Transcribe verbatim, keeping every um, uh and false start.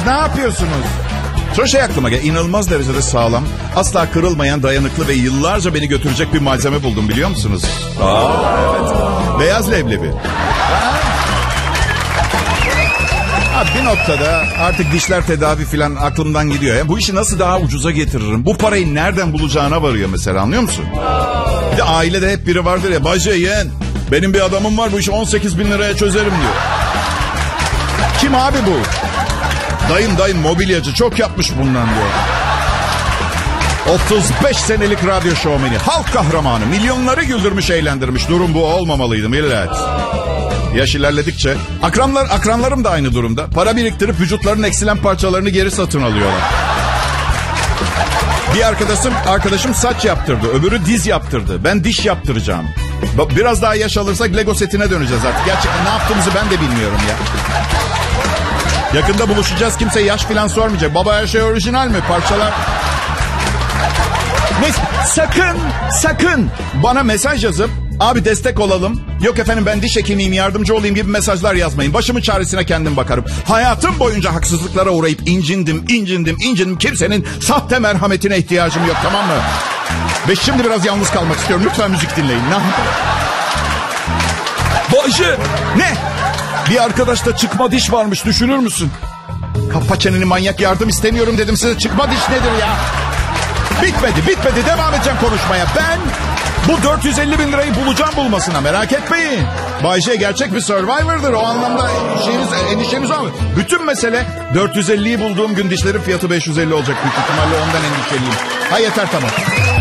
Ne yapıyorsunuz? Sonra şey aklıma geldi. İnanılmaz derecede sağlam, asla kırılmayan, dayanıklı ve yıllarca beni götürecek bir malzeme buldum, biliyor musunuz? Aa, evet. Beyaz leblebi. Abi bir noktada artık dişler tedavi falan aklımdan gidiyor. Ya bu işi nasıl daha ucuza getiririm? Bu parayı nereden bulacağına varıyor mesela, anlıyor musun? Bir de ailede hep biri vardır ya. Bacı, yeğen, benim bir adamım var, bu işi on sekiz bin liraya çözerim diyor. Kim abi bu? Dayım dayım mobilyacı, çok yapmış bundan diyor. otuz beş senelik radyo şovmeni, halk kahramanı, milyonları güldürmüş, eğlendirmiş. Durum bu olmamalıydı millet. Yaş ilerledikçe akranlar, akranlarım da aynı durumda. Para biriktirip vücutlarının eksilen parçalarını geri satın alıyorlar. Bir arkadaşım, arkadaşım saç yaptırdı, öbürü diz yaptırdı. Ben diş yaptıracağım. Biraz daha yaş alırsak Lego setine döneceğiz artık. Gerçekten ne yaptığımızı ben de bilmiyorum ya. Yakında buluşacağız, kimse yaş filan sormayacak. Baba, her şey orijinal mi? Parçalar... Neyse, sakın, sakın bana mesaj yazıp abi destek olalım, yok efendim ben diş hekimiyim yardımcı olayım gibi mesajlar yazmayın. Başımın çaresine kendim bakarım. Hayatım boyunca haksızlıklara uğrayıp incindim, incindim, incindim. Kimsenin sahte merhametine ihtiyacım yok, tamam mı? Ve şimdi biraz yalnız kalmak istiyorum. Lütfen müzik dinleyin. Ne? Bacı! Ne? Bir arkadaşta çıkma diş varmış, düşünür müsün? Kapa çeneni manyak, yardım istemiyorum dedim size. Çıkma diş nedir ya? Bitmedi, bitmedi. Devam edeceğim konuşmaya. Ben bu dört yüz elli bin lirayı bulacağım bulmasına, merak etmeyin. Bay J gerçek bir Survivor'dır. O anlamda endişeniz, endişeniz olmuyor. Bütün mesele dört yüz elliyi bulduğum gün dişlerin fiyatı beş yüz elli olacak. Büyük ihtimalle ondan endişeliyim. Ha yeter, tamam.